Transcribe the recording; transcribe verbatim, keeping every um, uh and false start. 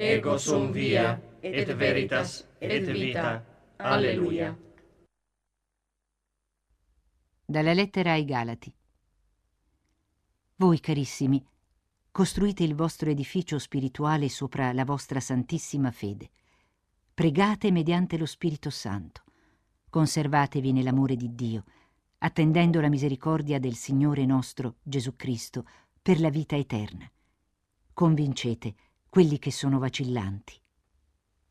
ego sum via, et veritas, et vita. Alleluia. Dalla lettera ai Galati. Voi, carissimi, costruite il vostro edificio spirituale sopra la vostra santissima fede. Pregate mediante lo Spirito Santo. Conservatevi nell'amore di Dio, attendendo la misericordia del Signore nostro Gesù Cristo per la vita eterna. Convincete quelli che sono vacillanti.